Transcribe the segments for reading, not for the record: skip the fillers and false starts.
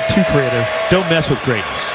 not too creative. Don't mess with greatness.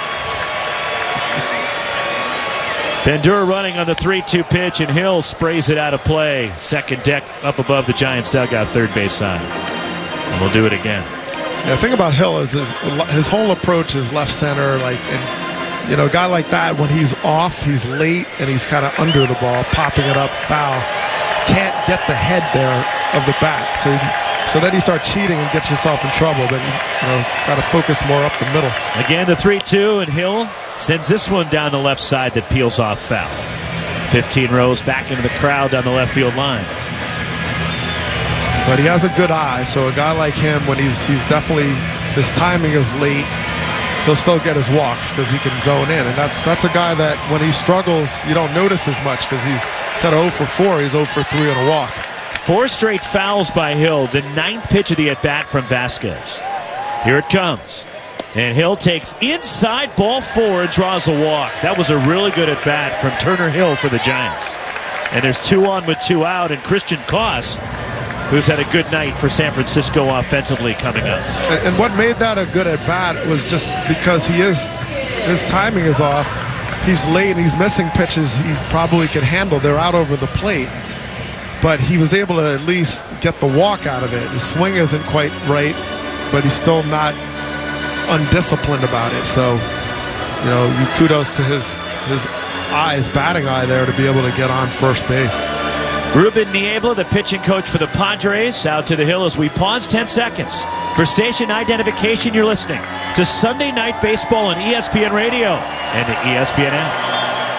Bandura running on the 3-2 pitch, and Hill sprays it out of play. Second deck up above the Giants' dugout, third base side. And we'll do it again. Yeah, the thing about Hill is his whole approach is left center. And a guy like that, when he's off, he's late, and he's kind of under the ball, popping it up foul. Can't get the head there of the bat. So then you start cheating and get yourself in trouble. But he's got to focus more up the middle. Again, the 3-2, and Hill sends this one down the left side that peels off foul. 15 rows back into the crowd down the left field line. But he has a good eye, so a guy like him, when he's definitely, his timing is late, he'll still get his walks because he can zone in. And that's a guy that when he struggles, you don't notice as much because he's instead of 0 for 4, he's 0 for 3 on a walk. 4 straight fouls by Hill, the 9th pitch of the at-bat from Vasquez. Here it comes. And Hill takes inside, ball 4, and draws a walk. That was a really good at-bat from Turner Hill for the Giants. And there's 2 on with 2 out, and Christian Koss, who's had a good night for San Francisco offensively, coming up. And what made that a good at-bat was just because his timing is off. He's late and he's missing pitches he probably could handle. They're out over the plate. But he was able to at least get the walk out of it. His swing isn't quite right, but he's still not undisciplined about it. So, you kudos to his batting eye there to be able to get on first base. Ruben Niebla, the pitching coach for the Padres, out to the hill as we pause 10 seconds. For station identification, you're listening to Sunday Night Baseball on ESPN Radio and the ESPN app.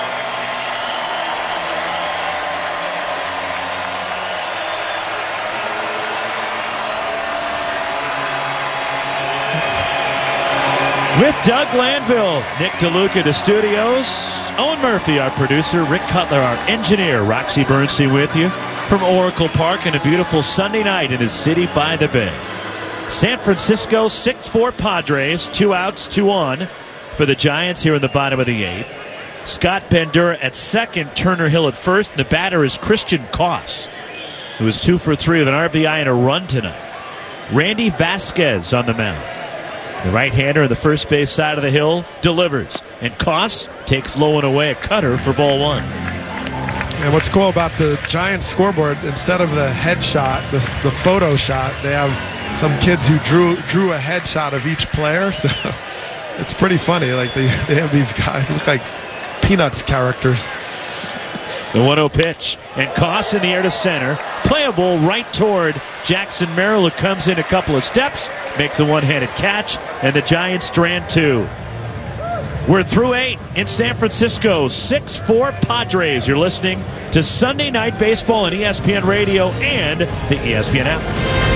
With Doug Glanville, Nick DeLuca, the studios, Owen Murphy, our producer, Rick Cutler, our engineer, Roxy Bernstein with you from Oracle Park on a beautiful Sunday night in the city by the bay. San Francisco 6-4 Padres, 2 outs, 2 on for the Giants here in the bottom of the 8th. Scott Bandura at second, Turner Hill at first, and the batter is Christian Koss, who is 2 for 3 with an RBI and a run tonight. Randy Vasquez on the mound. The right-hander on the first base side of the hill delivers, and Koss takes low and away a cutter for ball 1. And what's cool about the Giants scoreboard, instead of the headshot, the photo shot, they have some kids who drew a headshot of each player. So it's pretty funny. Like they have these guys look like Peanuts characters. The 1-0 pitch, and Koss in the air to center. Playable right toward Jackson Merrill, who comes in a couple of steps, makes a one-handed catch, and the Giants strand 2. We're through 8 in San Francisco. 6-4 Padres. You're listening to Sunday Night Baseball on ESPN Radio and the ESPN app.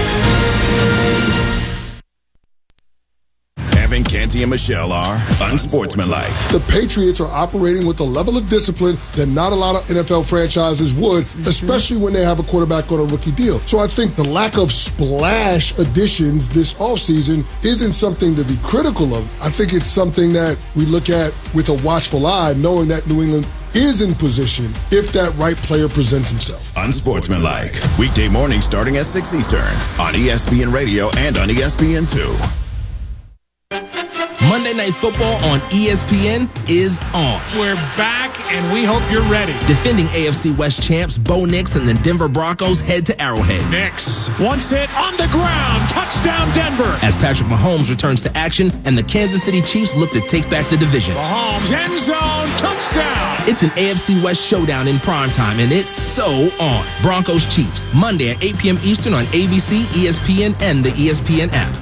Canty and Michelle are unsportsmanlike. The Patriots are operating with a level of discipline that not a lot of NFL franchises would, especially when they have a quarterback on a rookie deal. So I think the lack of splash additions this offseason isn't something to be critical of. I think it's something that we look at with a watchful eye, knowing that New England is in position if that right player presents himself. Unsportsmanlike. Weekday mornings starting at 6 Eastern on ESPN Radio and on ESPN2. Monday Night Football on ESPN is on. We're back, and we hope you're ready. Defending AFC West champs Bo Nix and the Denver Broncos head to Arrowhead. Nix wants it on the ground. Touchdown, Denver. As Patrick Mahomes returns to action and the Kansas City Chiefs look to take back the division. Mahomes, end zone, touchdown. It's an AFC West showdown in primetime, and it's so on. Broncos Chiefs, Monday at 8 p.m. Eastern on ABC, ESPN, and the ESPN app.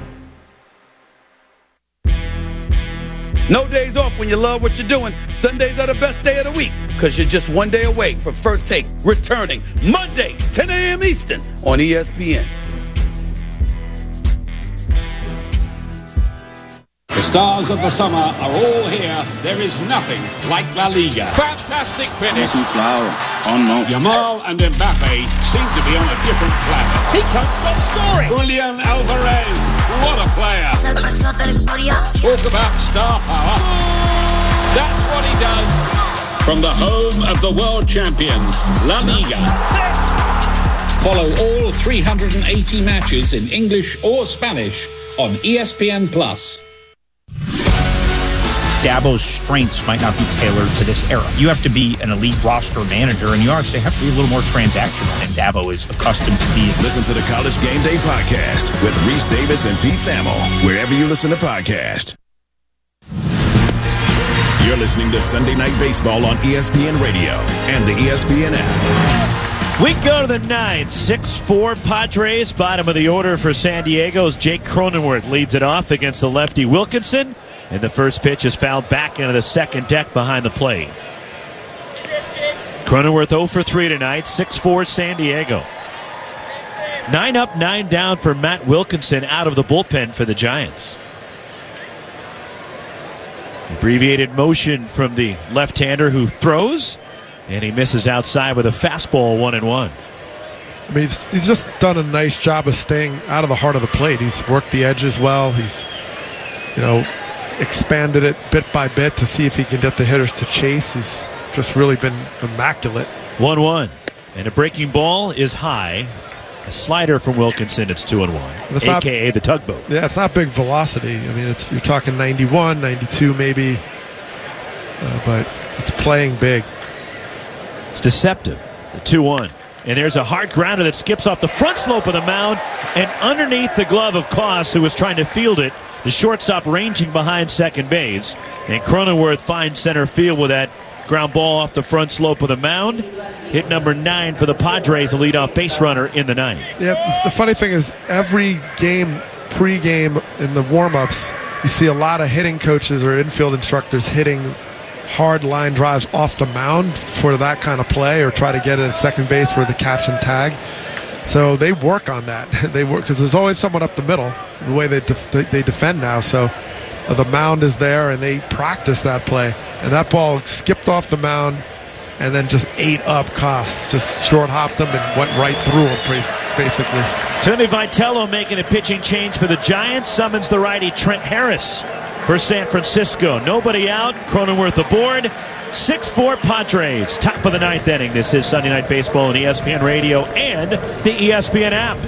No days off when you love what you're doing. Sundays are the best day of the week because you're just one day away from First Take returning Monday, 10 a.m. Eastern on ESPN. The stars of the summer are all here. There is nothing like La Liga. Fantastic finish. Yamal and Mbappe seem to be on a different planet. He can't stop scoring. Julian Alvarez, what a player. Talk about star power. That's what he does. From the home of the world champions, La Liga. Follow all 380 matches in English or Spanish on ESPN+. Dabo's strengths might not be tailored to this era. You have to be an elite roster manager, and you actually have to be a little more transactional than Dabo is accustomed to be. Listen to the College Game Day podcast with Reese Davis and Pete Thamel, wherever you listen to podcasts. You're listening to Sunday Night Baseball on ESPN Radio and the ESPN app. We go to the 9, 6-4 Padres, bottom of the order for San Diego's Jake Cronenworth leads it off against the lefty Wilkinson, and the first pitch is fouled back into the second deck behind the plate. Cronenworth 0 for 3 tonight, 6-4 San Diego. 9 up, 9 down for Matt Wilkinson out of the bullpen for the Giants. Abbreviated motion from the left-hander who throws, and he misses outside with a fastball 1-1. I mean, he's just done a nice job of staying out of the heart of the plate. He's worked the edges well. He's, expanded it bit by bit to see if he can get the hitters to chase. He's just really been immaculate. 1-1, and a breaking ball is high. A slider from Wilkinson, it's 2-1, a.k.a. the tugboat. Yeah, it's not big velocity. I mean, you're talking 91, 92 maybe, but it's playing big. It's deceptive, the 2-1. And there's a hard grounder that skips off the front slope of the mound and underneath the glove of Kloss, who was trying to field it. The shortstop ranging behind second base. And Cronenworth finds center field with that ground ball off the front slope of the mound. Hit number 9 for the Padres, the leadoff base runner in the 9th. Yeah, the funny thing is every game, pre-game in the warm-ups, you see a lot of hitting coaches or infield instructors hitting hard line drives off the mound for that kind of play, or try to get it at second base for the catch and tag. So they work on that. They work because there's always someone up the middle, the way they defend now. So the mound is there, and they practice that play. And that ball skipped off the mound and then just ate up Kloss. Just short hopped him and went right through him, basically. Tony Vitello making a pitching change for the Giants. Summons the righty Trent Harris for San Francisco. Nobody out. Cronenworth aboard. 6-4 Padres. Top of the 9th inning. This is Sunday Night Baseball on ESPN Radio and the ESPN app.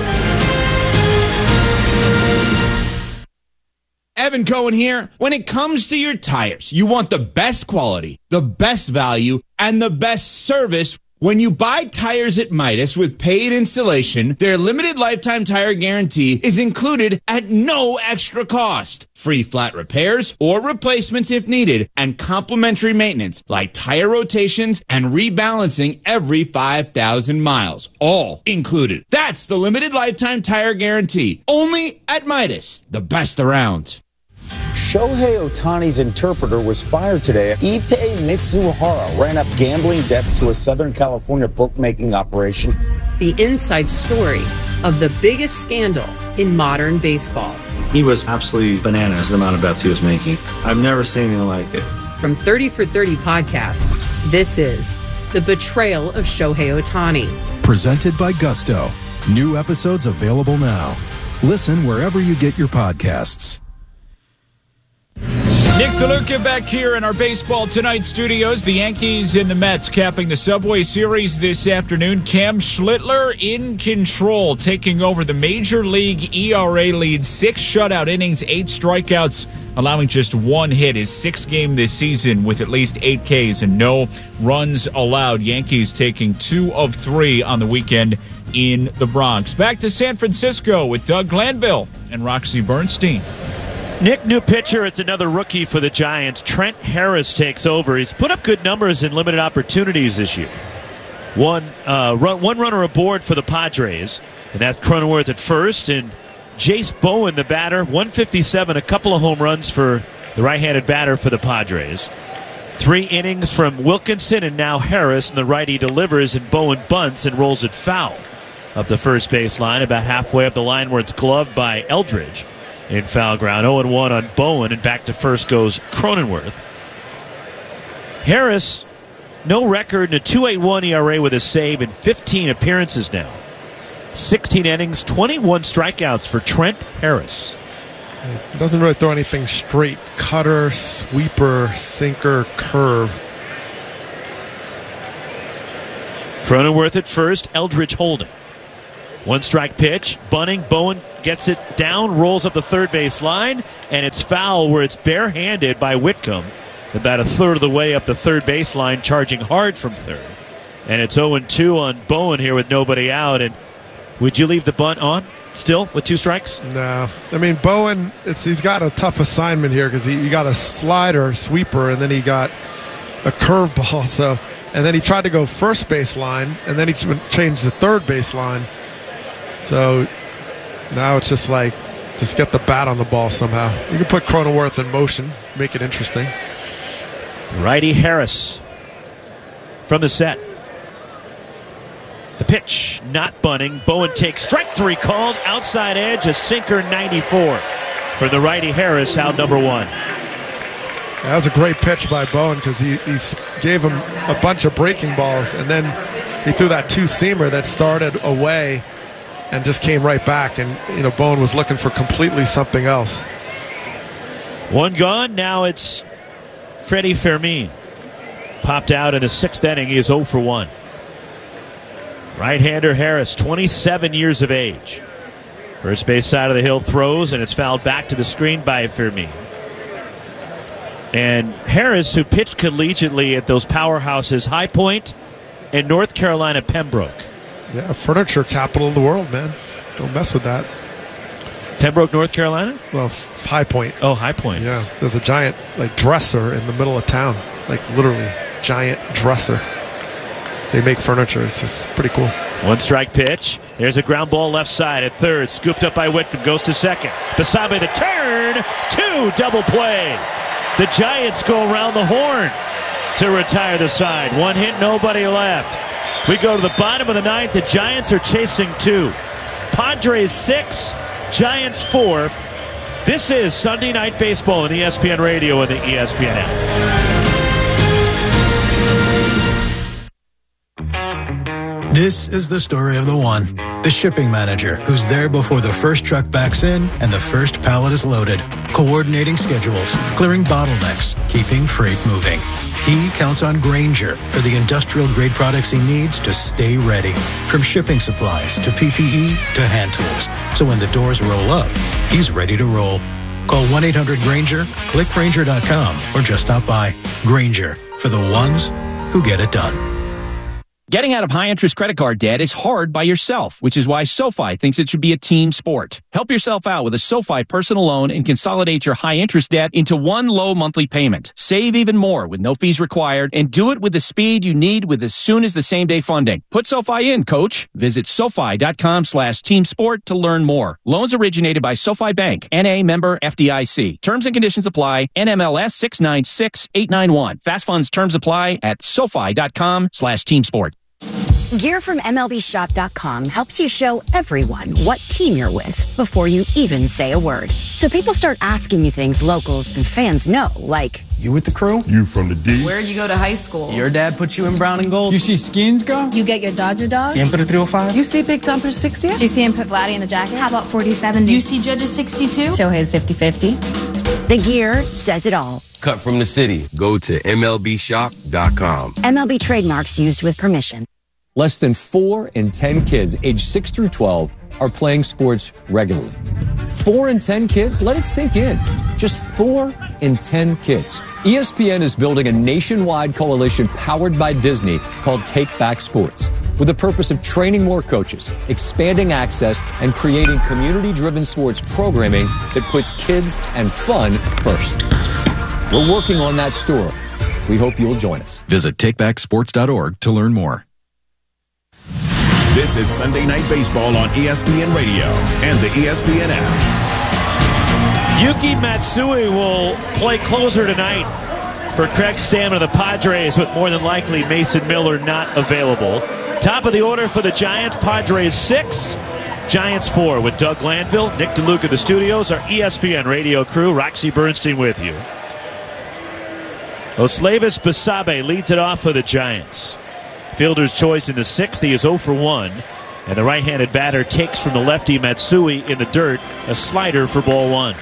Evan Cohen here. When it comes to your tires, you want the best quality, the best value, and the best service. When you buy tires at Midas with paid installation, their limited lifetime tire guarantee is included at no extra cost. Free flat repairs or replacements if needed, and complimentary maintenance like tire rotations and rebalancing every 5,000 miles. All included. That's the limited lifetime tire guarantee. Only at Midas, the best around. Shohei Ohtani's interpreter was fired today. Ippei Mitsuhara ran up gambling debts to a Southern California bookmaking operation. The inside story of the biggest scandal in modern baseball. He was absolutely bananas, the amount of bets he was making. I've never seen anything like it. From 30 for 30 podcasts, this is The Betrayal of Shohei Ohtani. Presented by Gusto. New episodes available now. Listen wherever you get your podcasts. Nick DeLuca back here in our Baseball Tonight studios. The Yankees and the Mets capping the Subway Series this afternoon. Cam Schlittler in control, taking over the Major League ERA lead. 6 shutout innings, 8 strikeouts, allowing just 1 hit. His 6th game this season with at least 8 Ks and no runs allowed. Yankees taking 2 of 3 on the weekend in the Bronx. Back to San Francisco with Doug Glanville and Roxy Bernstein. Nick, new pitcher. It's another rookie for the Giants. Trent Harris takes over. He's put up good numbers in limited opportunities this year. One runner aboard for the Padres, and that's Cronenworth at first, and Jace Bowen, the batter, 157, a couple of home runs for the right-handed batter for the Padres. 3 innings from Wilkinson, and now Harris, and the righty delivers, and Bowen bunts and rolls it foul up the first base line, about halfway up the line where it's gloved by Eldridge. In foul ground, 0-1 on Bowen, and back to first goes Cronenworth. Harris, no record, and a 2.81 ERA with a save in 15 appearances now. 16 innings, 21 strikeouts for Trent Harris. Doesn't really throw anything straight. Cutter, sweeper, sinker, curve. Cronenworth at first, Eldridge holding. One strike pitch. Bunting. Bowen gets it down, rolls up the third base line, and it's foul where it's barehanded by Whitcomb. About a third of the way up the third base line, charging hard from third. And it's 0-2 on Bowen here with nobody out. And would you leave the bunt on still with 2 strikes? No. I mean, Bowen, he's got a tough assignment here because he got a slider, sweeper, and then he got a curveball. So, and then he tried to go first base line, and then he changed the third base line. So now it's just like, just get the bat on the ball somehow. You can put Cronenworth in motion, make it interesting. Righty Harris from the set. The pitch, not Bunting. Bowen takes strike 3 called. Outside edge, a sinker 94 for the righty Harris, out number 1. That was a great pitch by Bowen because he gave him a bunch of breaking balls, and then he threw that 2-seamer that started away and just came right back. And, Bowen was looking for completely something else. 1 gone. Now it's Freddie Fermin. Popped out in the 6th inning. He is 0 for 1. Right-hander Harris, 27 years of age. First base side of the hill throws, and it's fouled back to the screen by Fermin. And Harris, who pitched collegiately at those powerhouses, High Point and North Carolina Pembroke. Yeah, furniture capital of the world, man. Don't mess with that. Pembroke, North Carolina? Well, High Point. Oh, High Point. Yeah, there's a giant dresser in the middle of town. Literally, giant dresser. They make furniture. It's just pretty cool. 1 strike pitch. There's a ground ball left side at third. Scooped up by Whitcomb. Goes to second. Basabe the turn. 2 double play. The Giants go around the horn to retire the side. 1 hit, nobody left. We go to the bottom of the 9th. The Giants are chasing 2. Padres 6, Giants 4. This is Sunday Night Baseball on ESPN Radio and the ESPN app. This is the story of the one. The shipping manager who's there before the first truck backs in and the first pallet is loaded, coordinating schedules, clearing bottlenecks, keeping freight moving. He counts on Grainger for the industrial-grade products he needs to stay ready. From shipping supplies to PPE to hand tools. So when the doors roll up, he's ready to roll. Call 1-800-GRAINGER, click Grainger.com, or just stop by. Grainger, for the ones who get it done. Getting out of high-interest credit card debt is hard by yourself, which is why SoFi thinks it should be a team sport. Help yourself out with a SoFi personal loan and consolidate your high-interest debt into one low monthly payment. Save even more with no fees required, and do it with the speed you need with as soon as the same-day funding. Put SoFi in, coach. Visit SoFi.com/teamsport to learn more. Loans originated by SoFi Bank, N.A. member FDIC. Terms and conditions apply. NMLS 696891. Fast funds terms apply at SoFi.com/teamsport. Gear from MLBshop.com helps you show everyone what team you're with before you even say a word. So people start asking you things locals and fans know, like, you with the crew? You from the D? Where'd you go to high school? Your dad put you in brown and gold? You see Skins go? You get your Dodger dog? Siempre 305? You see Big Dumper 60? Do you see him put Vladdy in the jacket? How about 4070? You see Judges 62? Shohei's 50-50. The gear says it all. Cut from the city. Go to MLBshop.com. MLB trademarks used with permission. Less than 4 in 10 kids aged 6 through 12 are playing sports regularly. 4 in 10 kids? Let it sink in. Just 4 in 10 kids. ESPN is building a nationwide coalition powered by Disney called Take Back Sports, with the purpose of training more coaches, expanding access, and creating community-driven sports programming that puts kids and fun first. We're working on that story. We hope you'll join us. Visit takebacksports.org to learn more. This is Sunday Night Baseball on ESPN Radio and the ESPN app. Yuki Matsui will play closer tonight for Craig Stammen of the Padres, with more than likely Mason Miller not available. Top of the order for the Giants, Padres 6, Giants 4, with Doug Glanville, Nick DeLuca of the studios, our ESPN radio crew, Roxy Bernstein with you. Osleivis Basabe leads it off for the Giants. Fielder's choice in the 6th. He is 0 for 1. And the right-handed batter takes from the lefty Matsui in the dirt, a slider for ball 1.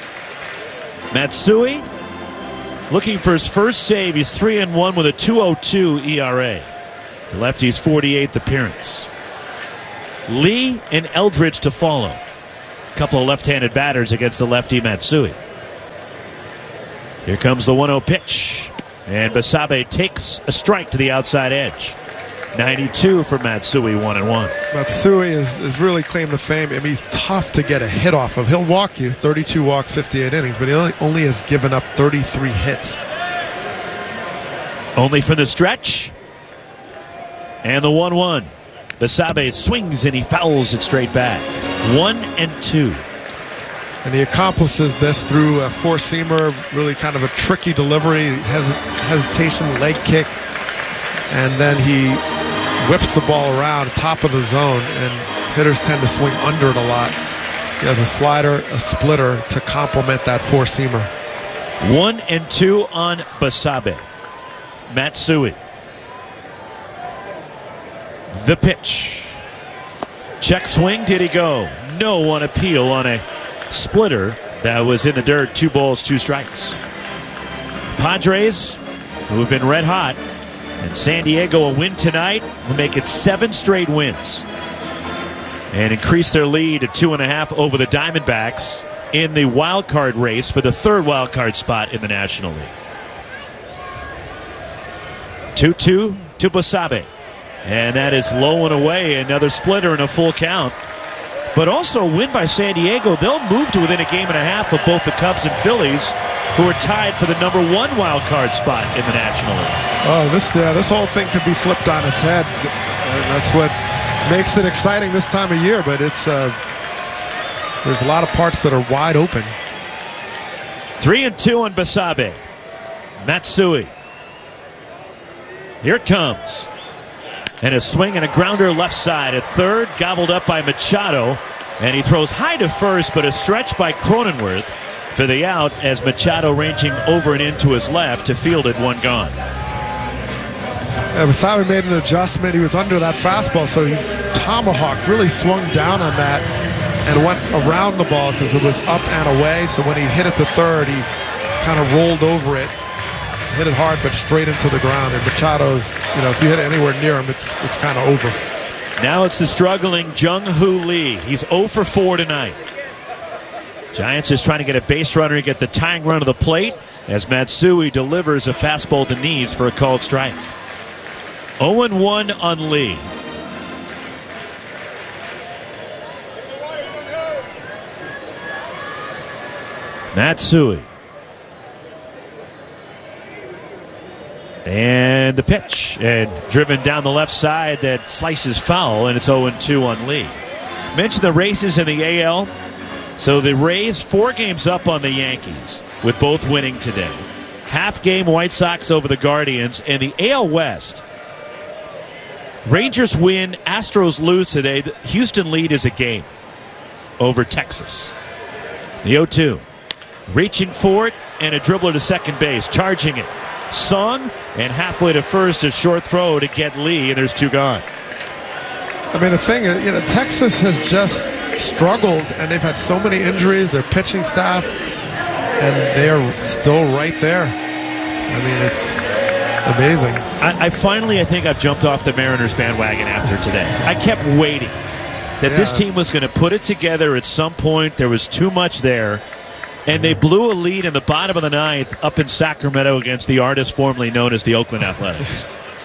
Matsui looking for his first save. He's 3-1 with a 2.02 ERA. The lefty's 48th appearance. Lee and Eldridge to follow. A couple of left-handed batters against the lefty Matsui. Here comes the 1-0 pitch. And Basabe takes a strike to the outside edge. 92 for Matsui, 1-1. Matsui is really claimed to fame. I mean, he's tough to get a hit off of. He'll walk you 32 walks, 58 innings, but he only has given up 33 hits. Only from the stretch. And the 1-1. Basabe swings and he fouls it straight back. 1-2. And he accomplishes this through a four-seamer, really kind of a tricky delivery, hesitation, leg kick, and then he whips the ball around top of the zone, and hitters tend to swing under it a lot. He has a slider, a splitter to complement that four-seamer. 1-2 on Basabe. Matsui. The pitch. Check swing. Did he go? No on appeal on a splitter that was in the dirt. 2 balls, 2 strikes. Padres, who have been red hot, and San Diego a win tonight will make it 7 straight wins and increase their lead to 2.5 over the Diamondbacks in the wild card race for the 3rd wild card spot in the National League. 2-2 to Basabe. And that is low and away. Another splitter and a full count. But also a win by San Diego. They'll move to within a game and a half of both the Cubs and Phillies, who are tied for the number 1 wild card spot in the National League. Oh, this whole thing could be flipped on its head. And that's what makes it exciting this time of year. But it's there's a lot of parts that are wide open. 3-2 on Basabe. Matsui. Here it comes. And a swing and a grounder left side at third, gobbled up by Machado. And he throws high to first, but a stretch by Cronenworth for the out as Machado ranging over and into his left to field it, 1 gone. Yeah, Basabe made an adjustment. He was under that fastball, so he tomahawked, really swung down on that and went around the ball because it was up and away. So when he hit it to third, he kind of rolled over it. Hit it hard, but straight into the ground. And Machado's, if you hit it anywhere near him, it's kind of over. Now it's the struggling Jung-Hoo Lee. He's 0 for 4 tonight. Giants is trying to get a base runner and get the tying run to the plate as Matsui delivers a fastball to knees for a called strike. 0-1 on Lee. Matsui. And the pitch, and driven down the left side that slices foul, and it's 0-2 on Lee. Mentioned the races in the AL. So the Rays 4 games up on the Yankees, with both winning today. Half game White Sox over the Guardians, and the AL West. Rangers win, Astros lose today. The Houston lead is a game over Texas. The 0-2. Reaching for it, and a dribbler to second base, charging it. Sung, and halfway to first, a short throw to get Lee, and there's 2 gone. I mean, the thing is, Texas has just struggled, and they've had so many injuries, their pitching staff, and they're still right there. I mean, it's amazing. I think I've jumped off the Mariners bandwagon after today. I kept waiting that this team was going to put it together at some point. There was too much there. And they blew a lead in the bottom of the 9th up in Sacramento against the artist formerly known as the Oakland Athletics.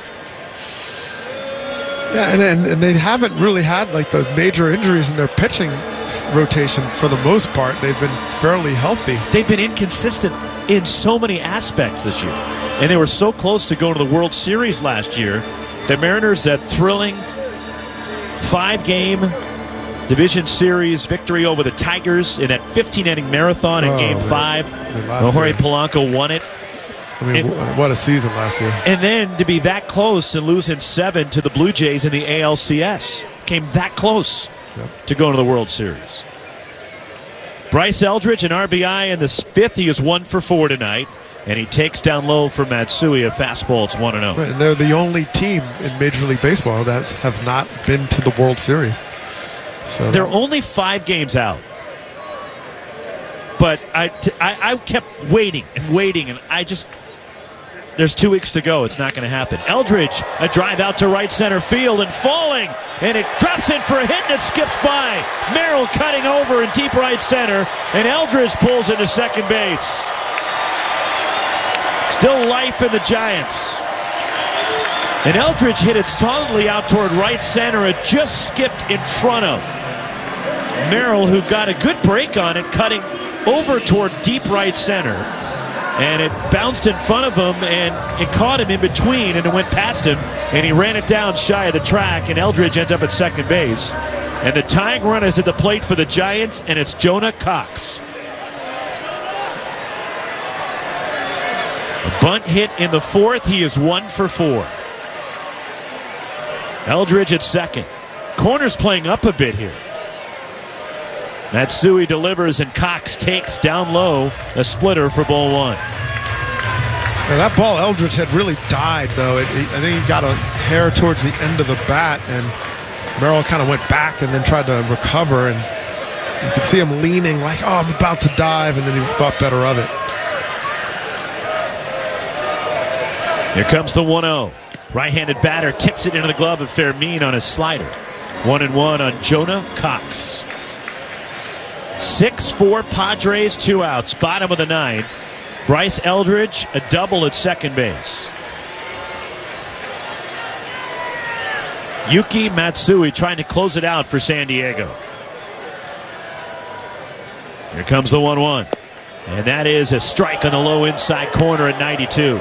Yeah, and they haven't really had the major injuries in their pitching rotation for the most part. They've been fairly healthy. They've been inconsistent in so many aspects this year. And they were so close to going to the World Series last year. The Mariners, that thrilling 5-game Division Series victory over the Tigers in that 15-inning marathon in Game 5. Jorge Polanco won it. I mean, what a season last year. And then to be that close and lose in 7 to the Blue Jays in the ALCS. Came that close to going to the World Series. Bryce Eldridge, an RBI in the 5th. He is 1 for 4 tonight. And he takes down low for Matsui, a fastball. It's 1-0. Right, and they're the only team in Major League Baseball that have not been to the World Series. So they're only 5 games out. But I kept waiting, and I just... there's 2 weeks to go. It's not going to happen. Eldridge, a drive out to right center field and falling, and it drops in for a hit and it skips by. Merrill cutting over in deep right center, and Eldridge pulls into second base. Still life in the Giants. And Eldridge hit it solidly out toward right center. It just skipped in front of Merrill, who got a good break on it, cutting over toward deep right center. And it bounced in front of him, and it caught him in between, and it went past him, and he ran it down shy of the track, and Eldridge ends up at second base. And the tying run is at the plate for the Giants, and it's Jonah Cox. A bunt hit in the fourth. He is 1 for 4. Eldridge at second. Corner's playing up a bit here. Matsui delivers, and Cox takes down low, a splitter for ball 1. Yeah, that ball, Eldridge had really died, though. I think he got a hair towards the end of the bat, and Merrill kind of went back and then tried to recover, and you could see him leaning like, oh, I'm about to dive, and then he thought better of it. Here comes the 1-0. Right-handed batter tips it into the glove of Fermin on his slider. 1-1 on Jonah Cox. 6-4 Padres, 2 outs. Bottom of the 9th. Bryce Eldridge, a double at second base. Yuki Matsui trying to close it out for San Diego. Here comes the 1-1. And that is a strike on the low inside corner at 92.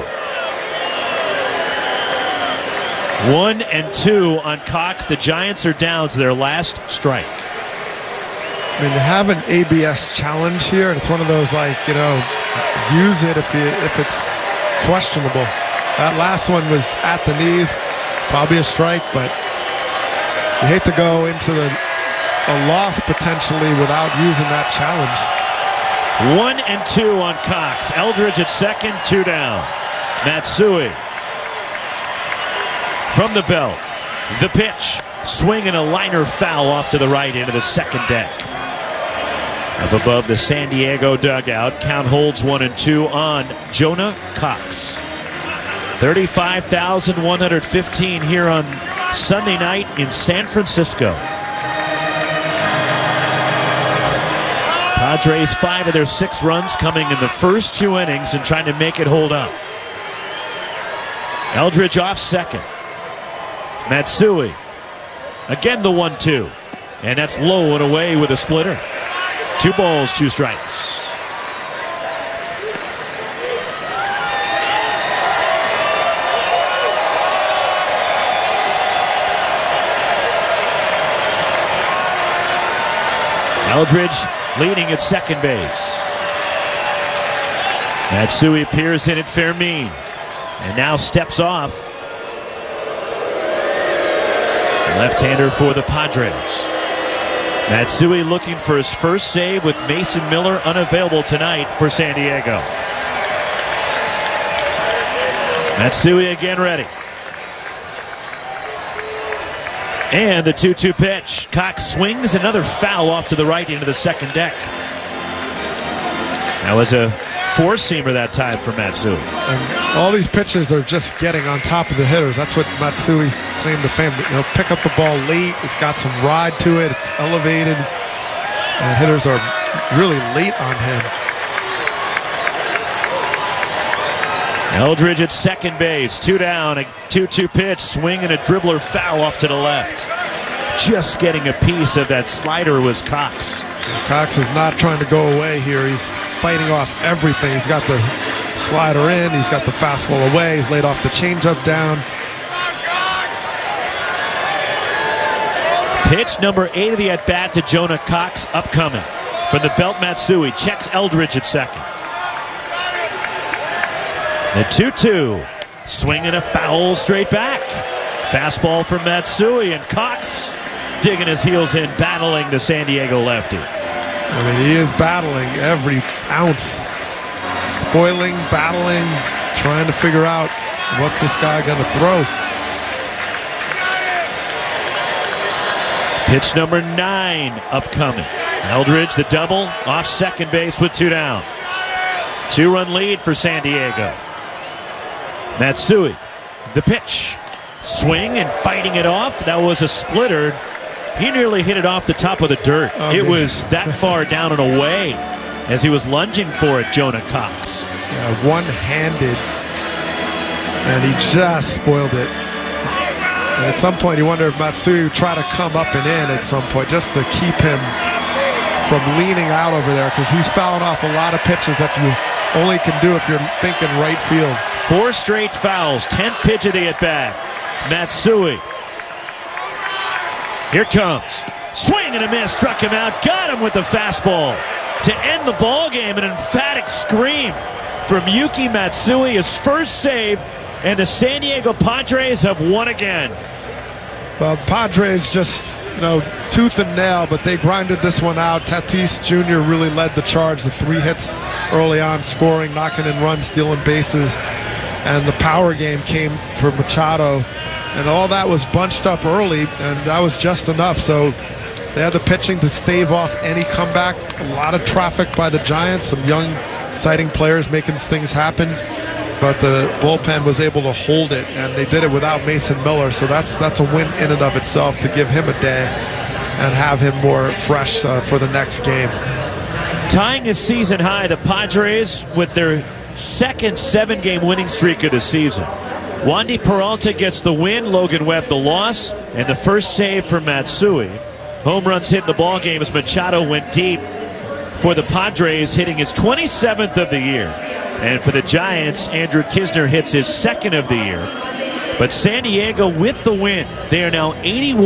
1-2 on Cox. The Giants are down to their last strike. I mean, they have an ABS challenge here, and it's one of those, like, use it if it's questionable. That last one was at the knee, probably a strike, but you hate to go into a loss potentially without using that challenge. 1-2 on Cox. Eldridge at second, 2 down. Matsui from the belt. The pitch. Swing and a liner foul off to the right into the second deck. Up above the San Diego dugout, count holds 1-2 on Jonah Cox. 35,115 here on Sunday night in San Francisco. Padres 5 of their 6 runs coming in the first 2 innings and trying to make it hold up. Eldridge off second. Matsui. Again the 1-2. And that's low and away with a splitter. 2 balls, 2 strikes. Eldridge leading at second base. Matsui appears in at Fermin. And now steps off. Left-hander for the Padres. Matsui looking for his first save with Mason Miller unavailable tonight for San Diego. Matsui again ready. And the 2-2 pitch. Cox swings, another foul off to the right into the second deck. That was a four-seamer that time for Matsui. And all these pitches are just getting on top of the hitters. That's what Matsui's claim to fame. Pick up the ball late. It's got some ride to it. It's elevated. And hitters are really late on him. Eldridge at second base. 2 down. A 2-2 pitch. Swing and a dribbler foul off to the left. Just getting a piece of that slider was Cox. Cox is not trying to go away here. He's fighting off everything. He's got the slider in. He's got the fastball away. He's laid off the changeup down. Pitch number 8 of the at-bat to Jonah Cox upcoming. From the belt, Matsui checks Eldridge at second. The 2-2. Swing and a foul straight back. Fastball from Matsui, and Cox digging his heels in, battling the San Diego lefty. I mean, he is battling every ounce. Spoiling, battling, trying to figure out what's this guy going to throw. Pitch number 9 upcoming. Eldridge, the double, off second base with 2 down. 2-run lead for San Diego. Matsui, the pitch. Swing and fighting it off. That was a splitter. He nearly hit it off the top of the dirt. It was that far down and away as he was lunging for it, Jonah Cox. Yeah, one-handed, and he just spoiled it. And at some point, you wonder if Matsui would try to come up and in at some point just to keep him from leaning out over there, because he's fouling off a lot of pitches that you only can do if you're thinking right field. 4 straight fouls, 10th pitch of the at-bat. Matsui. Here comes. Swing and a miss, struck him out, got him with the fastball. To end the ball game, an emphatic scream from Yuki Matsui, his first save, and the San Diego Padres have won again. Well, Padres just, tooth and nail, but they grinded this one out. Tatis Jr. really led the charge. The 3 hits early on, scoring, knocking in runs, stealing bases, and the power game came for Machado. And all that was bunched up early, and that was just enough. So they had the pitching to stave off any comeback. A lot of traffic by the Giants, some young, exciting players making things happen. But the bullpen was able to hold it, and they did it without Mason Miller. So that's a win in and of itself to give him a day and have him more fresh for the next game. Tying a season high, the Padres with their second 7-game winning streak of the season. Wandy Peralta gets the win, Logan Webb the loss, and the first save for Matsui. Home runs hit in the ball game as Machado went deep for the Padres, hitting his 27th of the year. And for the Giants, Andrew Kisner hits his 2nd of the year. But San Diego with the win. They are now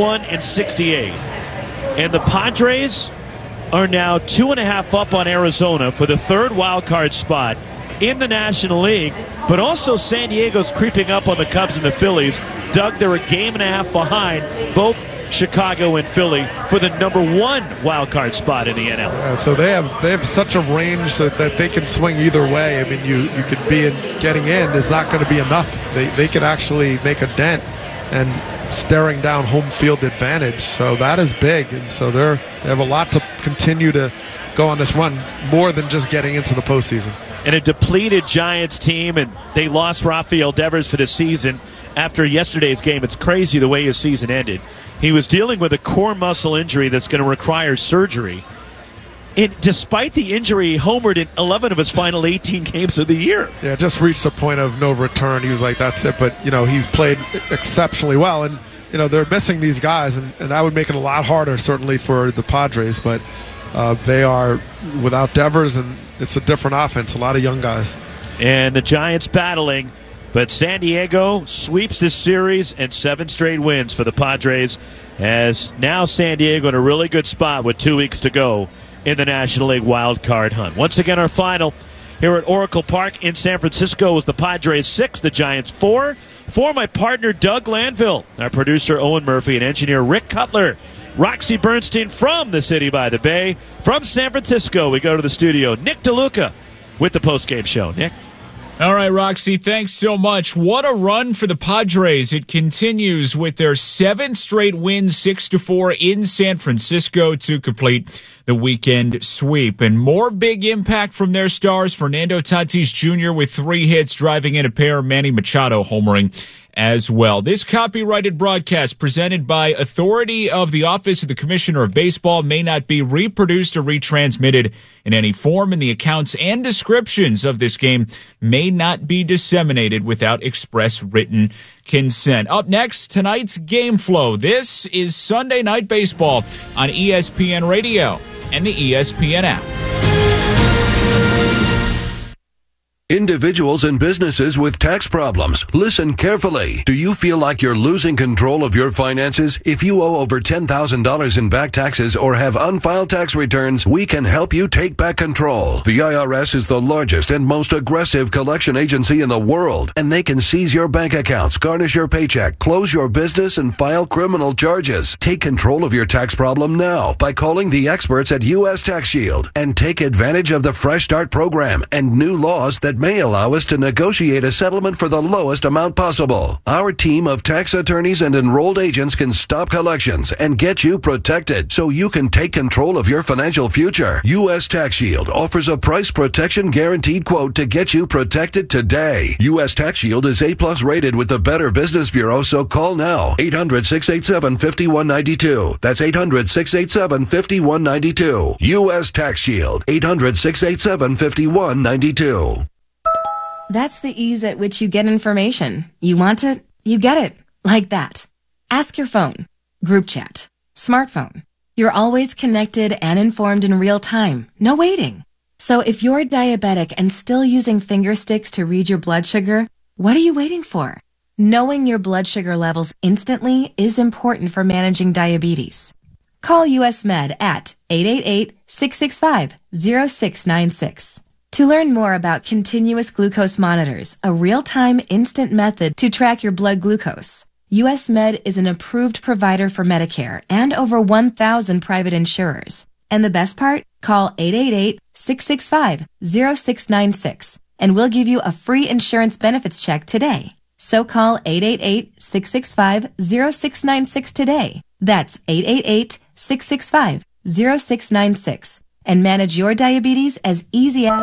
81-68. And the Padres are now 2.5 up on Arizona for the 3rd wild card spot in the National League. But also San Diego's creeping up on the Cubs and the Phillies. Doug, they're a 1.5 behind both Chicago and Philly for the number 1 wild card spot in the NL. Yeah, so they have such a range that they can swing either way. I mean, you could be in, getting in is not going to be enough. They could actually make a dent and staring down home field advantage. So that is big, and so they have a lot to continue to go on this run, more than just getting into the postseason. And a depleted Giants team, and they lost Rafael Devers for the season after yesterday's game. It's crazy the way his season ended. He was dealing with a core muscle injury that's going to require surgery. And despite the injury, he homered in 11 of his final 18 games of the year. Yeah, just reached the point of no return. He was like, that's it. But, he's played exceptionally well. And, they're missing these guys, and that would make it a lot harder, certainly, for the Padres. But they are without Devers, and it's a different offense, a lot of young guys. And the Giants battling, but San Diego sweeps this series and 7 straight wins for the Padres, as now San Diego in a really good spot with 2 weeks to go in the National League wild card hunt. Once again, our final here at Oracle Park in San Francisco was the Padres 6, the Giants 4. For my partner Doug Landville, our producer Owen Murphy, and engineer Rick Cutler, Roxy Bernstein from the city by the bay. From San Francisco, we go to the studio. Nick DeLuca with the postgame show. Nick? All right, Roxy, thanks so much. What a run for the Padres. It continues with their 7th straight win, 6-4 in San Francisco to complete the weekend sweep. And more big impact from their stars. Fernando Tatis Jr. with 3 hits, driving in a pair. Manny Machado homering as well. This copyrighted broadcast presented by authority of the Office of the Commissioner of Baseball may not be reproduced or retransmitted in any form, and the accounts and descriptions of this game may not be disseminated without express written consent. Up next, tonight's game flow. This is Sunday Night Baseball on ESPN Radio and the ESPN app. Individuals and businesses with tax problems, listen carefully. Do you feel like you're losing control of your finances? If you owe over $10,000 in back taxes or have unfiled tax returns, we can help you take back control. The IRS is the largest and most aggressive collection agency in the world, and they can seize your bank accounts, garnish your paycheck, close your business, and file criminal charges. Take control of your tax problem now by calling the experts at U.S. Tax Shield and take advantage of the Fresh Start program and new laws that may allow us to negotiate a settlement for the lowest amount possible. Our team of tax attorneys and enrolled agents can stop collections and get you protected so you can take control of your financial future. U.S. Tax Shield offers a price protection guaranteed quote to get you protected today. U.S. Tax Shield is A+ rated with the Better Business Bureau, so call now. 800-687-5192. That's 800-687-5192. U.S. Tax Shield. 800-687-5192. That's the ease at which you get information. You want it, you get it. Like that. Ask your phone. Group chat. Smartphone. You're always connected and informed in real time. No waiting. So if you're diabetic and still using finger sticks to read your blood sugar, what are you waiting for? Knowing your blood sugar levels instantly is important for managing diabetes. Call US Med at 888-665-0696. To learn more about continuous glucose monitors, a real-time instant method to track your blood glucose, US Med is an approved provider for Medicare and over 1,000 private insurers. And the best part? Call 888-665-0696 and we'll give you a free insurance benefits check today. So call 888-665-0696 today. That's 888-665-0696 and manage your diabetes as easy as...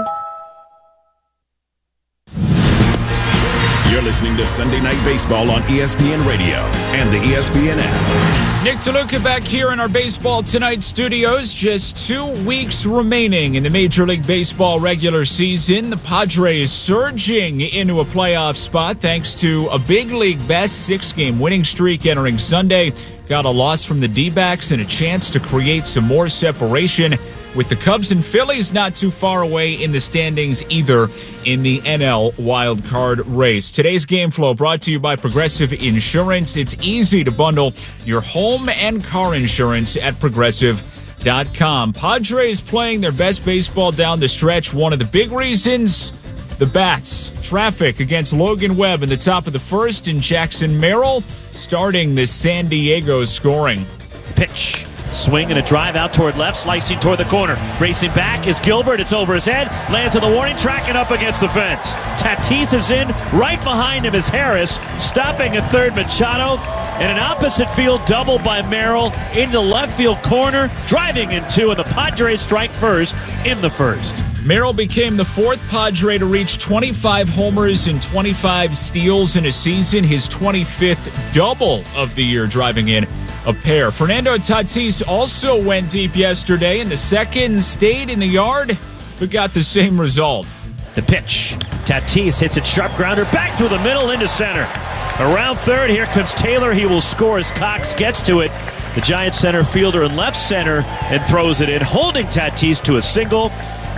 You're listening to Sunday Night Baseball on ESPN Radio and the ESPN app. Nick DeLuca back here in our Baseball Tonight studios. Just 2 weeks remaining in the Major League Baseball regular season. The Padres surging into a playoff spot thanks to a big league best 6-game winning streak entering Sunday. Got a loss from the D-backs and a chance to create some more separation, with the Cubs and Phillies not too far away in the standings either in the NL wild card race. Today's game flow brought to you by Progressive Insurance. It's easy to bundle your home and car insurance at Progressive.com. Padres playing their best baseball down the stretch. One of the big reasons, the bats. Traffic against Logan Webb in the top of the first, and Jackson Merrill starting the San Diego scoring. Pitch. Swing and a drive out toward left, slicing toward the corner. Racing back is Gilbert. It's over his head. Lands on the warning track and up against the fence. Tatis is in. Right behind him is Harris. Stopping at third, Machado. And an opposite field double by Merrill into left field corner. Driving in two, and the Padres strike first in the first. Merrill became the fourth Padre to reach 25 homers and 25 steals in a season. His 25th double of the year, driving in a pair. Fernando Tatis also went deep yesterday, and the second stayed in the yard, but got the same result. The pitch. Tatis hits it sharp grounder back through the middle into center. Around third, here comes Taylor. He will score as Cox gets to it. The Giants center fielder in left center and throws it in, holding Tatis to a single.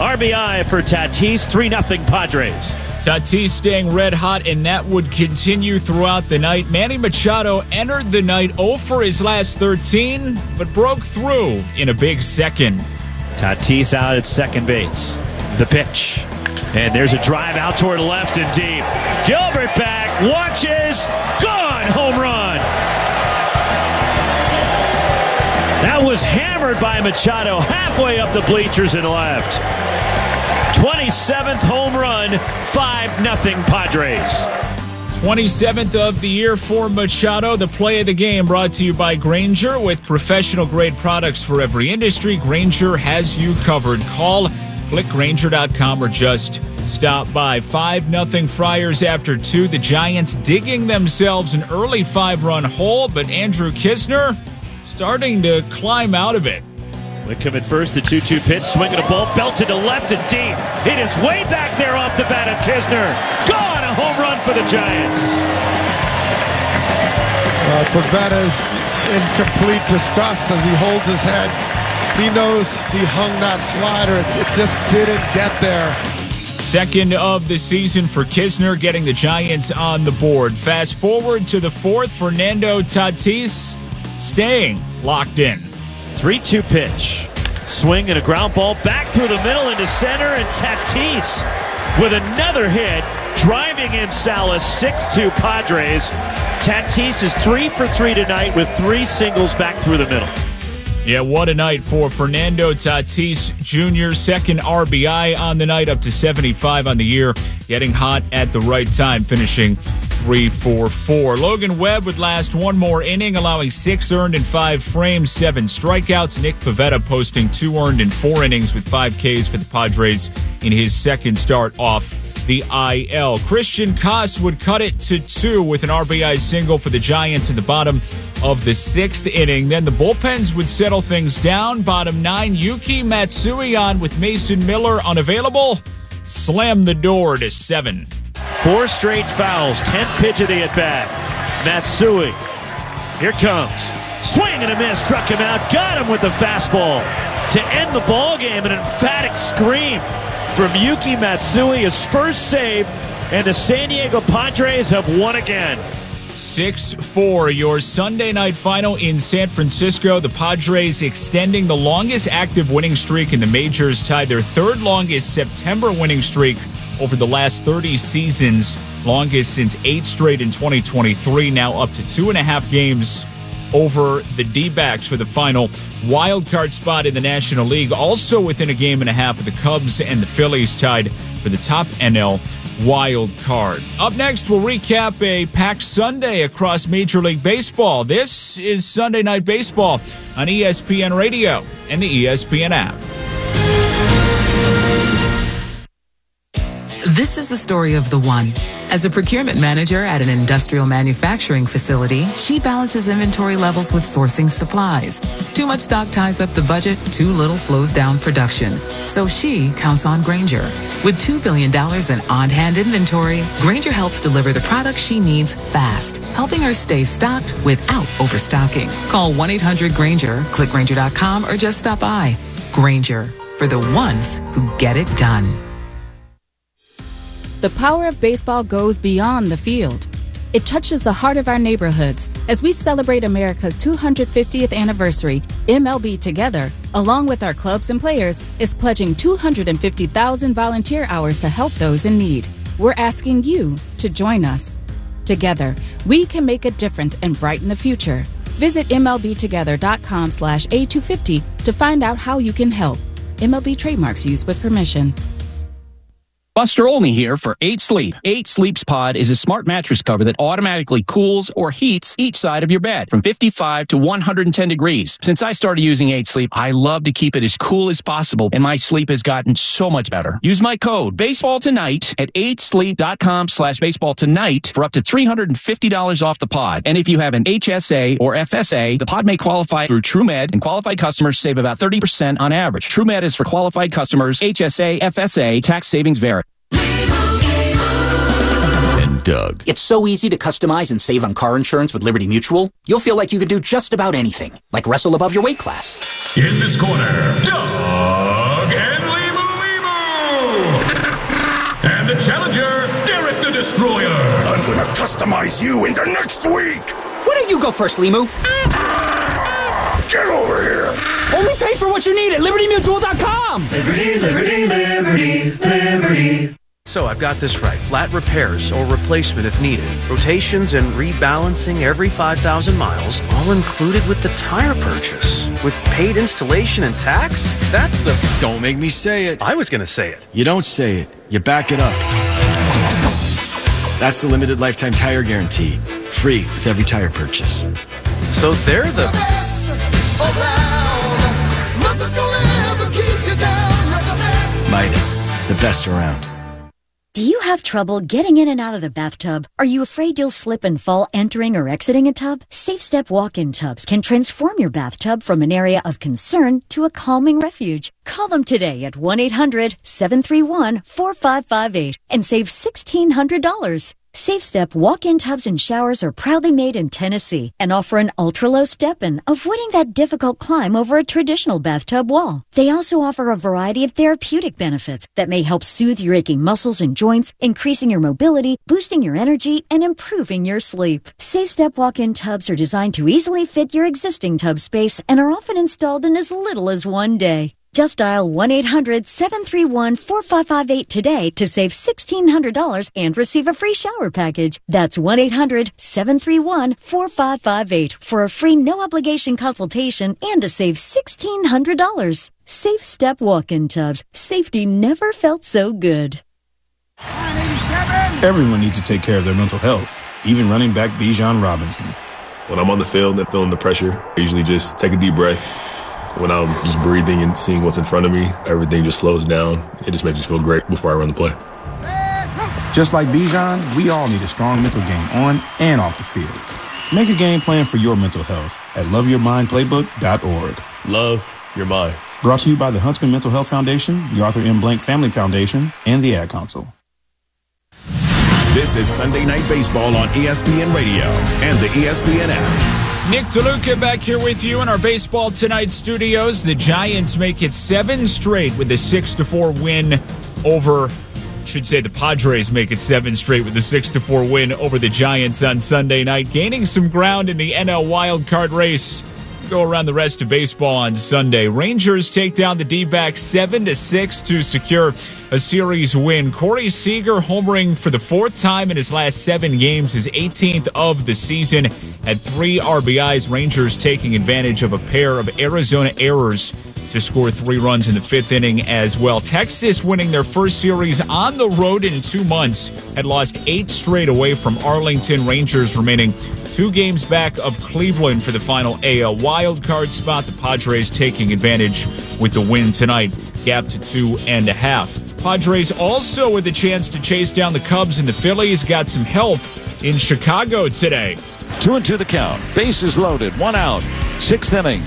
RBI for Tatis, 3-0 Padres. Tatis staying red hot, and that would continue throughout the night. Manny Machado entered the night 0 for his last 13, but broke through in a big second. Tatis out at second base. The pitch. And there's a drive out toward left and deep. Gilbert back, watches, gone, home run. That was hammered by Machado halfway up the bleachers and left. 27th home run, 5-0 Padres. 27th of the year for Machado. The play of the game brought to you by Grainger. With professional-grade products for every industry, Grainger has you covered. Call, click Grainger.com, or just stop by. 5-0 Friars after 2. The Giants digging themselves an early 5-run hole, but Andrew Kisner starting to climb out of it. Wickham at first, the 2-2 pitch, swinging a ball, belted to left and deep. It is way back there off the bat of Kisner. Gone, a home run for the Giants. Pavetta's in complete disgust as he holds his head. He knows he hung that slider. It just didn't get there. Second of the season for Kisner, getting the Giants on the board. Fast forward to the fourth, Fernando Tatis staying locked in. 3-2 pitch. Swing and a ground ball back through the middle into center, and Tatis with another hit, driving in Salas. 6-2 Padres. Tatis is 3 for 3 tonight with 3 singles back through the middle. Yeah, what a night for Fernando Tatis Jr. Second RBI on the night, up to 75 on the year. Getting hot at the right time, finishing 3-4-4. Logan Webb would last one more inning, allowing 6 earned in 5 frames, 7 strikeouts. Nick Pivetta posting 2 earned in 4 innings with 5 Ks for the Padres in his second start off the IL. Christian Koss would cut it to 2 with an RBI single for the Giants in the bottom of the 6th inning. Then the bullpens would settle things down. Bottom 9, Yuki Matsui on with Mason Miller unavailable. Slam the door to 7. 4 straight fouls, 10th pitch of the at-bat. Matsui, here comes. Swing and a miss, struck him out, got him with the fastball. To end the ball game, an emphatic scream from Yuki Matsui, his first save, and the San Diego Padres have won again. 6-4, your Sunday night final in San Francisco. The Padres extending the longest active winning streak in the majors, tied their 3rd longest September winning streak over the last 30 seasons, longest since 8 straight in 2023, now up to 2.5 games over the D-backs for the final wild card spot in the National League. Also within a game and a half of the Cubs and the Phillies, tied for the top NL wild card. Up next, we'll recap a packed Sunday across Major League Baseball. This is Sunday Night Baseball on ESPN Radio and the ESPN app. This is the story of the one. As a procurement manager at an industrial manufacturing facility, she balances inventory levels with sourcing supplies. Too much stock ties up the budget, too little slows down production. So she counts on Grainger. With $2 billion in on-hand inventory, Grainger helps deliver the products she needs fast, helping her stay stocked without overstocking. Call 1-800-GRAINGER, click Grainger.com, or just stop by. Grainger, for the ones who get it done. The power of baseball goes beyond the field. It touches the heart of our neighborhoods. As we celebrate America's 250th anniversary, MLB Together, along with our clubs and players, is pledging 250,000 volunteer hours to help those in need. We're asking you to join us. Together, we can make a difference and brighten the future. Visit MLBtogether.com/A250 to find out how you can help. MLB trademarks used with permission. Buster Olney here for 8 Sleep. 8 Sleep's Pod is a smart mattress cover that automatically cools or heats each side of your bed from 55 to 110 degrees. Since I started using 8 Sleep, I love to keep it as cool as possible, and my sleep has gotten so much better. Use my code BASEBALLTONIGHT at 8sleep.com/baseballtonight for up to $350 off the pod. And if you have an HSA or FSA, the pod may qualify through TrueMed, and qualified customers save about 30% on average. TrueMed is for qualified customers. HSA, FSA, tax savings vary. Doug. It's so easy to customize and save on car insurance with Liberty Mutual. You'll feel like you could do just about anything, like wrestle above your weight class. In this corner, Doug and Limu. And the challenger, Derek the Destroyer. I'm gonna customize you into next week. Why don't you go first, Limu? Get over here. Only pay for what you need at LibertyMutual.com. Liberty, liberty, liberty, liberty. So I've got this right. Flat repairs or replacement if needed. Rotations and rebalancing every 5,000 miles, all included with the tire purchase. With paid installation and tax? That's the... Don't make me say it. I was going to say it. You don't say it. You back it up. That's the limited lifetime tire guarantee. Free with every tire purchase. So they're the... Midas, the best around. Do you have trouble getting in and out of the bathtub? Are you afraid you'll slip and fall entering or exiting a tub? SafeStep walk-in tubs can transform your bathtub from an area of concern to a calming refuge. Call them today at 1-800-731-4558 and save $1,600. SafeStep walk-in tubs and showers are proudly made in Tennessee and offer an ultra-low step-in, avoiding that difficult climb over a traditional bathtub wall. They also offer a variety of therapeutic benefits that may help soothe your aching muscles and joints, increasing your mobility, boosting your energy, and improving your sleep. SafeStep walk-in tubs are designed to easily fit your existing tub space and are often installed in as little as 1 day. Just dial 1-800-731-4558 today to save $1,600 and receive a free shower package. That's 1-800-731-4558 for a free no-obligation consultation and to save $1,600. Safe Step Walk-In Tubs. Safety never felt so good. Everyone needs to take care of their mental health, even running back Bijan Robinson. When I'm on the field and feeling the pressure, I usually just take a deep breath. When I'm just breathing and seeing what's in front of me, everything just slows down. It just makes me feel great before I run the play. Just like Bijan, we all need a strong mental game on and off the field. Make a game plan for your mental health at loveyourmindplaybook.org. Love your mind. Brought to you by the Huntsman Mental Health Foundation, the Arthur M. Blank Family Foundation, and the Ad Council. This is Sunday Night Baseball on ESPN Radio and the ESPN app. Nick DeLuca back here with you in our Baseball Tonight studios. The Giants make it 7 straight with a 6-4 win over, the Padres make it 7 straight with a 6-4 win over the Giants on Sunday night, gaining some ground in the NL wildcard race. Go around the rest of baseball on Sunday. Rangers take down the D-backs 7-6 to secure a series win. Corey Seager homering for the 4th time in his last 7 games, his 18th of the season, had 3 RBIs. Rangers taking advantage of a pair of Arizona errors to score 3 runs in the 5th inning as well. Texas winning their first series on the road in 2 months, had lost 8 straight away from Arlington. Rangers remaining 2 games back of Cleveland for the final AL wildcard spot. The Padres taking advantage with the win tonight, gap to 2.5. Padres also with a chance to chase down the Cubs, and the Phillies got some help in Chicago today. 2-2 the count. Bases loaded. 1 out. 6th inning.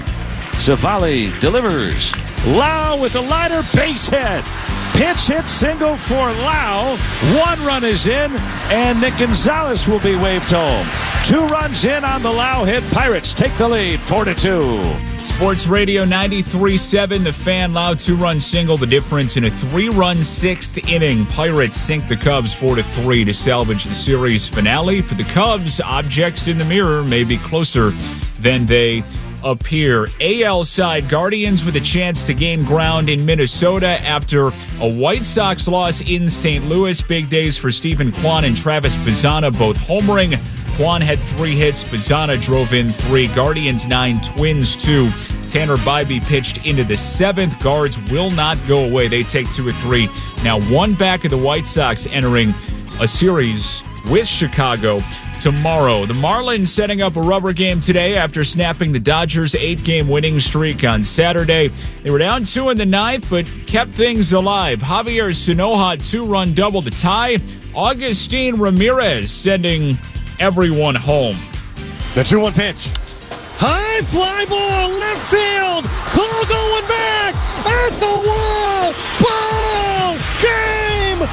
Savali delivers. Lau with a liner, base hit. Pitch hit single for Lau. 1 run is in, and Nick Gonzalez will be waved home. 2 runs in on the Lau hit. Pirates take the lead, 4-2. Sports Radio 93.7, The Fan. Lau 2-run single, the difference in a 3-run 6th inning. Pirates sink the Cubs 4-3 to salvage the series finale. For the Cubs, objects in the mirror may be closer than they appear. AL side, Guardians with a chance to gain ground in Minnesota after a White Sox loss in St. Louis. Big days for Stephen Kwan and Travis Bazzana, both homering. Kwan had 3 hits. Bazzana drove in 3. Guardians 9, Twins 2. Tanner Bybee pitched into the 7th. Guards will not go away. They take 2 of 3. Now 1 back of the White Sox entering a series with Chicago tomorrow. The Marlins setting up a rubber game today after snapping the Dodgers' 8-game winning streak on Saturday. They were down 2 in the 9th, but kept things alive. Javier Sinoja 2-run double to tie. Augustin Ramirez sending everyone home. The 2-1 pitch. High fly ball, left field. Cole going back at the wall. Ball. Game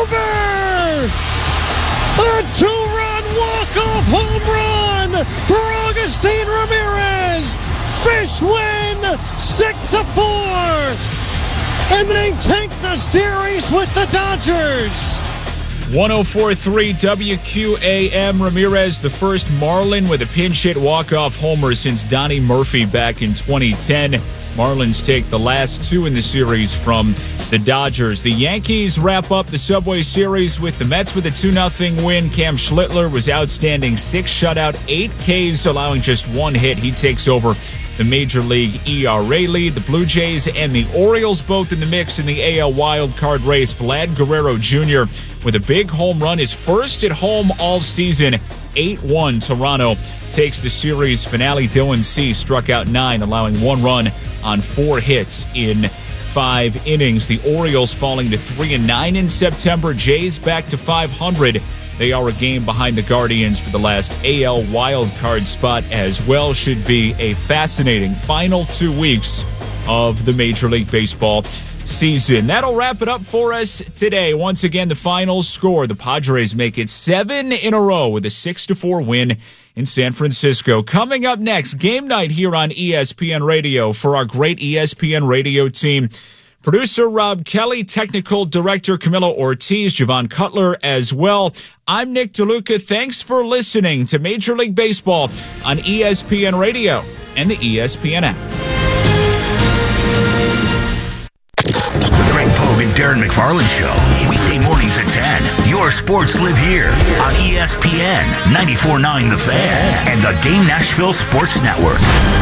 over. A 2-run walk-off home run for Augustin Ramirez. Fish win 6-4. And they take the series with the Dodgers. 104.3 WQAM. Ramirez, the first Marlin with a pinch hit walk-off homer since Donnie Murphy back in 2010. Marlins take the last 2 in the series from the Dodgers. The Yankees wrap up the Subway Series with the Mets with a 2-0 win. Cam Schlittler was outstanding. 6 shutout, 8 Ks, allowing just 1 hit. He takes over the Major League ERA lead. The Blue Jays and the Orioles both in the mix in the AL wildcard race. Vlad Guerrero Jr. with a big home run, his first at home all season. 8-1 Toronto takes the series finale. Dylan Cease struck out 9, allowing 1 run on 4 hits in 5 innings. The Orioles falling to 3-9 in September. Jays back to 500. They are a game behind the Guardians for the last AL wildcard spot as well. Should be a fascinating final 2 weeks of the Major League Baseball season. That'll wrap it up for us today. Once again, the final score. The Padres make it 7 in a row with a 6-4 win in San Francisco. Coming up next, game night here on ESPN Radio for our great ESPN Radio team. Producer Rob Kelly, technical director Camilo Ortiz, Javon Cutler as well. I'm Nick DeLuca. Thanks for listening to Major League Baseball on ESPN Radio and the ESPN app. Darren McFarland Show. Weekday mornings at 10. Your sports live here on ESPN 94.9 The Fan and the Game Nashville Sports Network.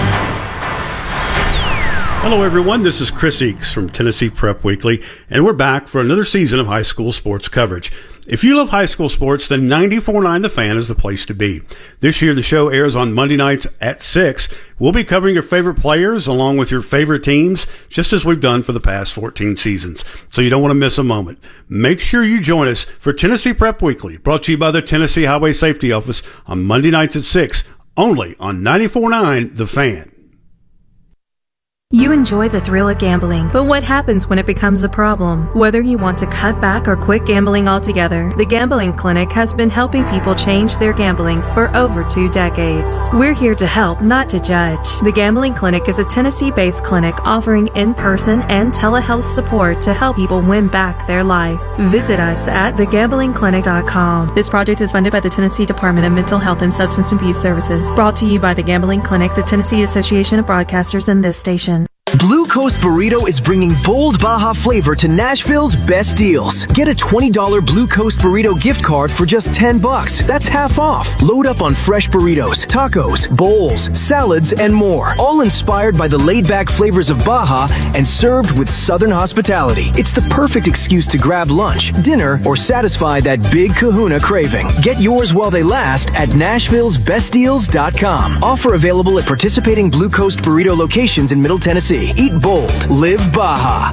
Hello, everyone. This is Chris Eakes from Tennessee Prep Weekly, and we're back for another season of high school sports coverage. If you love high school sports, then 94.9 The Fan is the place to be. This year, the show airs on Monday nights at 6. We'll be covering your favorite players along with your favorite teams, just as we've done for the past 14 seasons. So you don't want to miss a moment. Make sure you join us for Tennessee Prep Weekly, brought to you by the Tennessee Highway Safety Office on Monday nights at 6, only on 94.9 The Fan. You enjoy the thrill of gambling, but what happens when it becomes a problem? Whether you want to cut back or quit gambling altogether, the Gambling Clinic has been helping people change their gambling for over 2 decades. We're here to help, not to judge. The Gambling Clinic is a Tennessee-based clinic offering in-person and telehealth support to help people win back their life. Visit us at thegamblingclinic.com. This project is funded by the Tennessee Department of Mental Health and Substance Abuse Services. Brought to you by the Gambling Clinic, the Tennessee Association of Broadcasters, and this station. Blue Coast Burrito is bringing bold Baja flavor to Nashville's best deals. Get a $20 Blue Coast Burrito gift card for just $10. That's half off. Load up on fresh burritos, tacos, bowls, salads, and more. All inspired by the laid-back flavors of Baja and served with Southern hospitality. It's the perfect excuse to grab lunch, dinner, or satisfy that big kahuna craving. Get yours while they last at Nashville'sBestDeals.com. Offer available at participating Blue Coast Burrito locations in Middle Tennessee. Eat bold. Live Baja.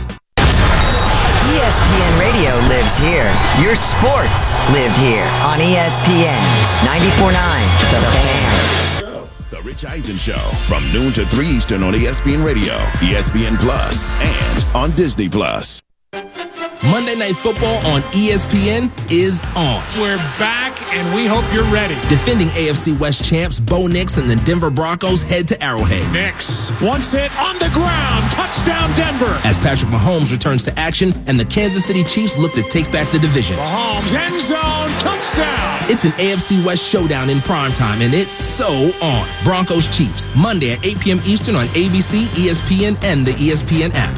ESPN Radio lives here. Your sports live here on ESPN 94.9 The Fan. The Rich Eisen Show from noon to 3 Eastern on ESPN Radio, ESPN Plus, and on Disney Plus. Monday Night Football on ESPN is on. We're back, and we hope you're ready. Defending AFC West champs Bo Nix and the Denver Broncos head to Arrowhead. Nix wants it on the ground. Touchdown, Denver. As Patrick Mahomes returns to action and the Kansas City Chiefs look to take back the division. Mahomes, end zone, touchdown. It's an AFC West showdown in primetime, and it's so on. Broncos Chiefs, Monday at 8 p.m. Eastern on ABC, ESPN, and the ESPN app.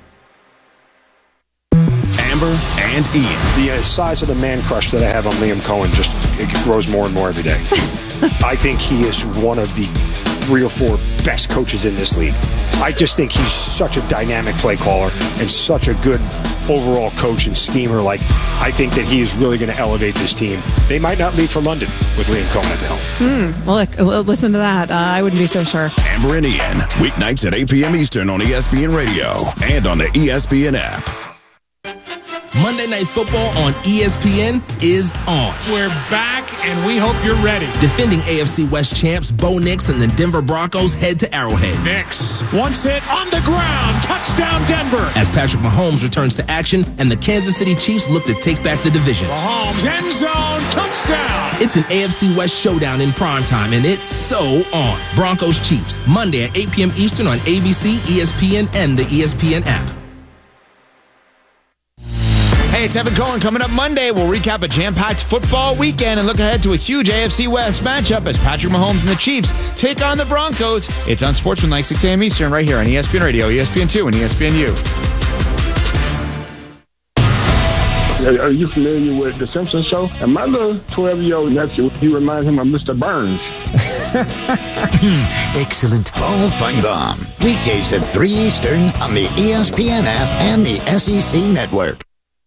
Amber and Ian. The size of the man crush that I have on Liam Cohen it grows more and more every day. I think he is one of the 3 or 4 best coaches in this league. I just think he's such a dynamic play caller and such a good overall coach and schemer. I think that he is really going to elevate this team. They might not leave for London with Liam Cohen at the helm. Well, look, listen to that. I wouldn't be so sure. Amber and Ian, weeknights at 8 p.m. Eastern on ESPN Radio and on the ESPN app. Monday Night Football on ESPN is on. We're back, and we hope you're ready. Defending AFC West champs Bo Nix and the Denver Broncos head to Arrowhead. Nix wants it on the ground. Touchdown, Denver. As Patrick Mahomes returns to action and the Kansas City Chiefs look to take back the division. Mahomes, end zone, touchdown. It's an AFC West showdown in primetime, and it's so on. Broncos Chiefs, Monday at 8 p.m. Eastern on ABC, ESPN, and the ESPN app. Hey, it's Evan Cohen. Coming up Monday, we'll recap a jam-packed football weekend and look ahead to a huge AFC West matchup as Patrick Mahomes and the Chiefs take on the Broncos. It's on Sportsmanlike, 6 a.m. Eastern, right here on ESPN Radio, ESPN2, and ESPNU. Are you familiar with The Simpsons show? And my little 12-year-old nephew, he reminds him of Mr. Burns. Excellent. Paul Feinbaum. Weekdays at 3 Eastern on the ESPN app and the SEC Network.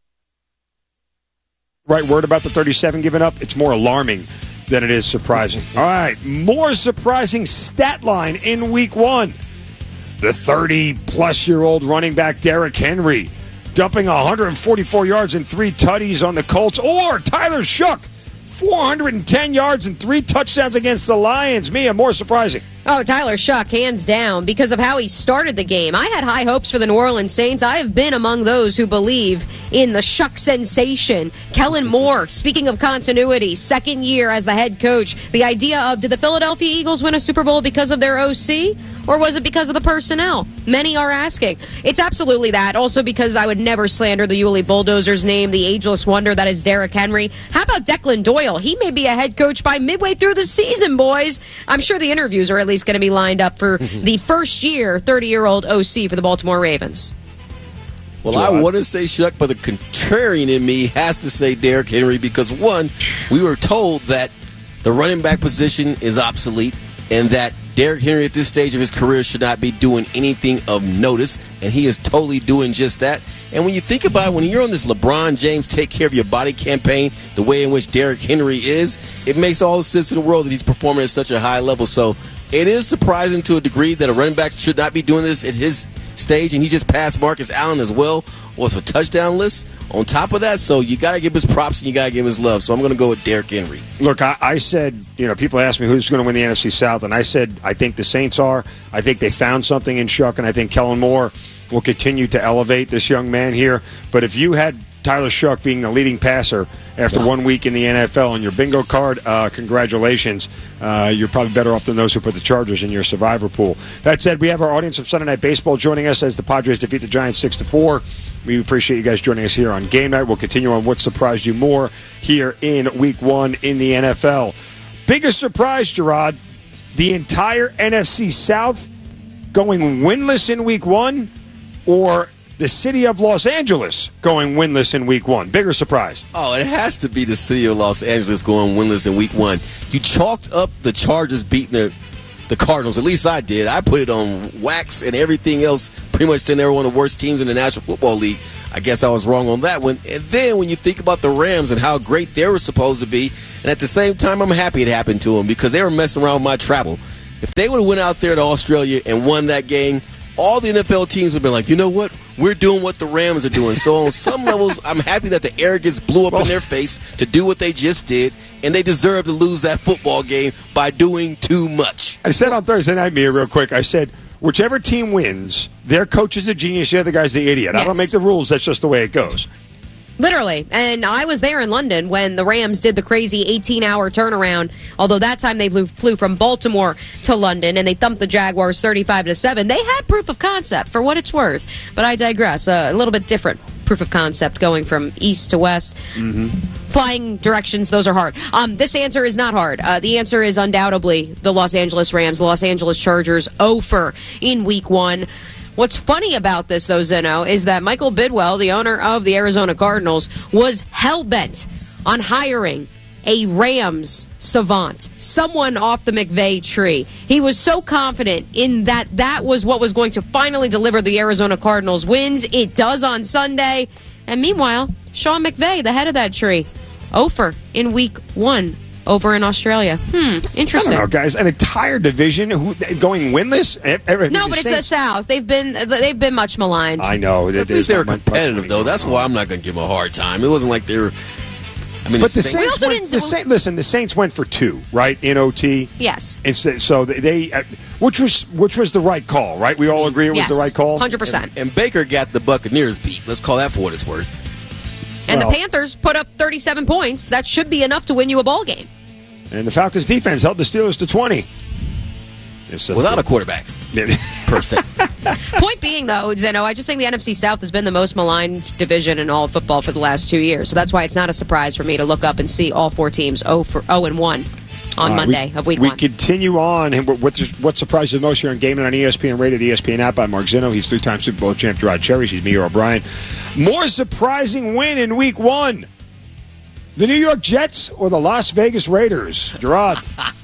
Right word about the 37 given up, it's more alarming than it is surprising. All right, more surprising stat line in week 1. The 30-plus-year-old running back Derrick Henry dumping 144 yards and 3 tutties on the Colts. Or Tyler Shough, 410 yards and 3 touchdowns against the Lions. Mia, more surprising. Oh, Tyler Shough, hands down, because of how he started the game. I had high hopes for the New Orleans Saints. I have been among those who believe in the Shough sensation. Kellen Moore, speaking of continuity, second year as the head coach. The idea of, did the Philadelphia Eagles win a Super Bowl because of their OC? Or was it because of the personnel? Many are asking. It's absolutely that. Also because I would never slander the Yulee Bulldozer's name, the ageless wonder that is Derrick Henry. How about Declan Doyle? He may be a head coach by midway through the season, boys. I'm sure the interviews are at least going to be lined up for the first year 30-year-old OC for the Baltimore Ravens. Well, I want to say Shuck, but the contrarian in me has to say Derrick Henry because, one, we were told that the running back position is obsolete and that Derrick Henry at this stage of his career should not be doing anything of notice, and he is totally doing just that. And when you think about it, when you're on this LeBron James take care of your body campaign, the way in which Derrick Henry is, it makes all the sense in the world that he's performing at such a high level. So it is surprising to a degree that a running back should not be doing this at his stage, and he just passed Marcus Allen as well, was a touchdown list on top of that. So you got to give his props and you got to give his love. So I'm going to go with Derrick Henry. Look, I said, people ask me who's going to win the NFC South, and I said I think the Saints are. I think they found something in Shuck, and I think Kellen Moore will continue to elevate this young man here. But if you had Tyler Shuck being the leading passer after 1 week in the NFL on your bingo card, congratulations. You're probably better off than those who put the Chargers in your survivor pool. That said, we have our audience of Sunday Night Baseball joining us as the Padres defeat the Giants 6-4. We appreciate you guys joining us here on Game Night. We'll continue on what surprised you more here in Week 1 in the NFL. Biggest surprise, Gerard, the entire NFC South going winless in Week 1, or the city of Los Angeles going winless in Week 1? Bigger surprise. Oh, it has to be the city of Los Angeles going winless in Week 1. You chalked up the Chargers beating the Cardinals. At least I did. I put it on wax and everything else, pretty much saying they were one of the worst teams in the National Football League. I guess I was wrong on that one. And then when you think about the Rams and how great they were supposed to be, and at the same time, I'm happy it happened to them because they were messing around with my travel. If they would have went out there to Australia and won that game, all the NFL teams would have been like, you know what? We're doing what the Rams are doing. So on some levels, I'm happy that the arrogance blew up in their face to do what they just did, and they deserve to lose that football game by doing too much. I said on Thursday night, Mia, real quick, I said, whichever team wins, their coach is a genius, the other guy's the idiot. Yes. I don't make the rules. That's just the way it goes. Literally. And I was there in London when the Rams did the crazy 18-hour turnaround, although that time they flew from Baltimore to London, and they thumped the Jaguars 35-7. They had proof of concept, for what it's worth. But I digress. A little bit different proof of concept going from east to west. Mm-hmm. Flying directions, those are hard. This answer is not hard. The answer is undoubtedly the Los Angeles Rams, the Los Angeles Chargers, 0-for in Week 1. What's funny about this, though, Zeno, is that Michael Bidwell, the owner of the Arizona Cardinals, was hell-bent on hiring a Rams savant, someone off the McVay tree. He was so confident in that was what was going to finally deliver the Arizona Cardinals wins. It does on Sunday. And meanwhile, Sean McVay, the head of that tree, 0-for in Week 1. Over in Australia. Interesting. I don't know, guys. An entire division going winless? No, but it's the South. They've been much maligned. I know. At least they were competitive, though. That's why I'm not going to give them a hard time. It wasn't like they were... I mean, but the Saints the Saints went for 2, right, in OT? Yes. And so they which was the right call, right? We all agree it was the right call? 100%. And Baker got the Buccaneers beat. Let's call that for what it's worth. And the Panthers put up 37 points. That should be enough to win you a ball game. And the Falcons' defense held the Steelers to 20. Without a quarterback. Per se. Point being, though, Zeno, I just think the NFC South has been the most maligned division in all of football for the last 2 years. So that's why it's not a surprise for me to look up and see all 4 teams 0-1 on Monday of Week 1. We continue on. And what surprised you the most here on Game Night on ESPN Radio, the ESPN app? I'm Mark Zeno. He's 3-time Super Bowl champ Gerard Cherry. He's Mia O'Brien. More surprising win in Week 1. The New York Jets or the Las Vegas Raiders? Gerard.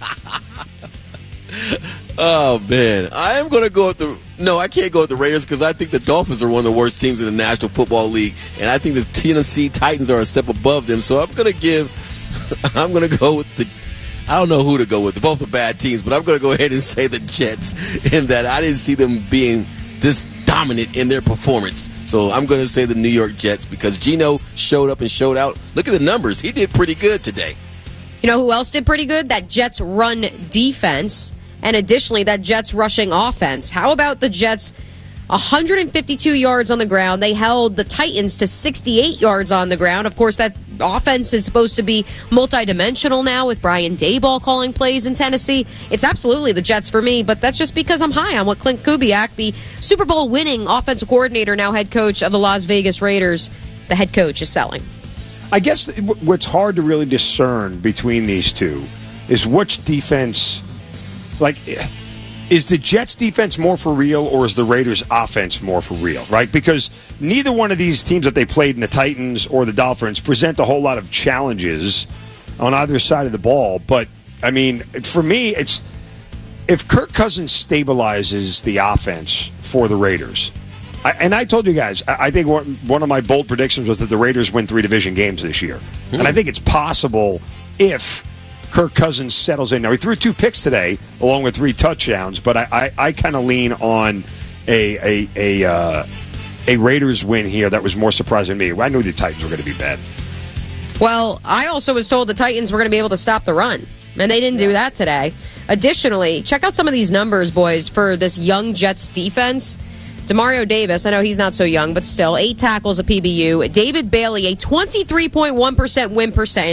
Oh, man. I am going to go with No, I can't go with the Raiders because I think the Dolphins are one of the worst teams in the National Football League. And I think the Tennessee Titans are a step above them. So I'm going to go with the... I don't know who to go with. Both are bad teams, but I'm going to go ahead and say the Jets in that I didn't see them being this dominant in their performance. So I'm going to say the New York Jets because Geno showed up and showed out. Look at the numbers. He did pretty good today. You know who else did pretty good? That Jets run defense, and additionally that Jets rushing offense. How about the Jets? 152 yards on the ground. They held the Titans to 68 yards on the ground. Of course, that offense is supposed to be multidimensional now with Brian Daboll calling plays in Tennessee. It's absolutely the Jets for me, but that's just because I'm high on what Clint Kubiak, the Super Bowl winning offensive coordinator, now head coach of the Las Vegas Raiders, the head coach, is selling. I guess what's hard to really discern between these two is which defense, like... Is the Jets defense more for real, or is the Raiders offense more for real, right? Because neither one of these teams that they played in, the Titans or the Dolphins, present a whole lot of challenges on either side of the ball. But, I mean, for me, it's if Kirk Cousins stabilizes the offense for the Raiders, and I told you guys, I think one of my bold predictions was that the Raiders win 3 division games this year. And I think it's possible if Kirk Cousins settles in. Now, he threw 2 picks today, along with 3 touchdowns, but I kind of lean on a Raiders win here that was more surprising to me. I knew the Titans were going to be bad. Well, I also was told the Titans were going to be able to stop the run, and they didn't do that today. Additionally, check out some of these numbers, boys, for this young Jets defense. Demario Davis, I know he's not so young, but still, 8 tackles a PBU. David Bailey, a 23.1% win percentage.